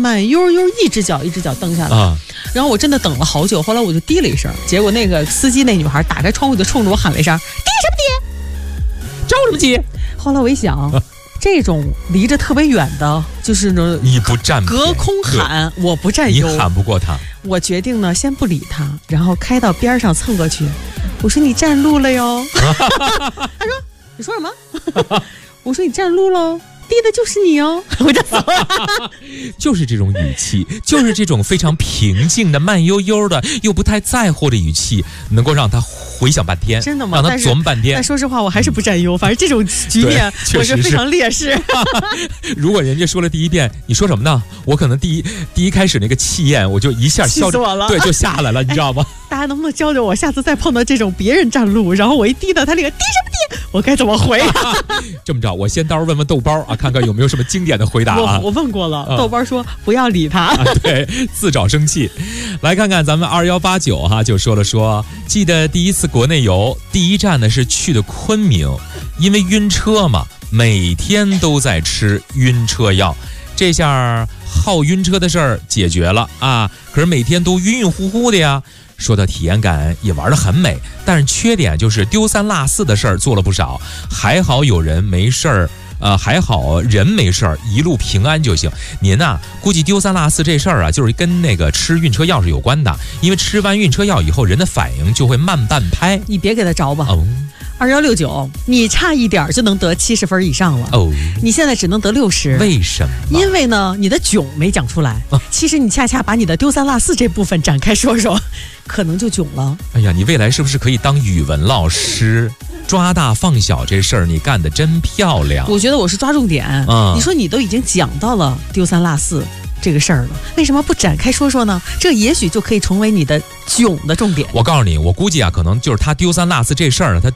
慢悠悠一只脚蹬下来然后我真的等了好久，后来我就滴了一声，结果那个司机那女孩打开窗户就冲着我喊了一声：“滴什么滴？着什么急？”后来我一想。这种离着特别远的，就是呢， 你不占隔空喊，我不占优， 你喊不过他。 我决定呢，先不理他，然后开到边上蹭过去。我说你占路了哟。他说你说什么？我说你占路喽。滴的就是你哦，我就走了。 就是这种语气，就是这种非常平静的、慢悠悠的，又不太在乎的语气，能够让他回想半天， 真的吗？ 让他琢磨半天。 但说实话，我还是不占优，反正这种局面我是非常劣势。 如果人家说了第一遍，你说什么呢？我可能第一开始那个气焰，我就一下消着了，对，就下来了，你知道吗？ 大家能不能教教我，下次再碰到这种别人占路，然后我一滴到他那个滴什么滴，我该怎么回？ 这么着，我先到时候问问豆包啊，看看有没有什么经典的回答啊。 我问过了，豆包说不要理他， 对，自找生气。来看看咱们2189哈，就说，记得第一次国内游，第一站呢是去的昆明，因为晕车嘛，每天都在吃晕车药，这下好晕车的事儿解决了啊，可是每天都晕晕乎乎的呀。说到体验感也玩得很美，但是缺点就是丢三落四的事儿做了不少，还好有人没事儿。还好人没事儿，一路平安就行。您呐，估计丢三落四这事儿啊，就是跟那个吃晕车药是有关的，因为吃完晕车药以后，人的反应就会慢半拍。 你别给他着吧。2169，你差一点就能得70分以上了。你现在只能得60。 为什么？ 因为呢，你的囧没讲出来。其实你恰恰把你的丢三落四这部分展开说说，可能就囧了。 哎呀，你未来是不是可以当语文老师？抓大放小这事儿你干得真漂亮。 我觉得我是抓重点。你说你都已经讲到了丢三落四这个事儿了，为什么不展开说说呢？这也许就可以成为你的囧的重点。 我告诉你，我估计啊，可能就是他丢三落四这事儿呢，他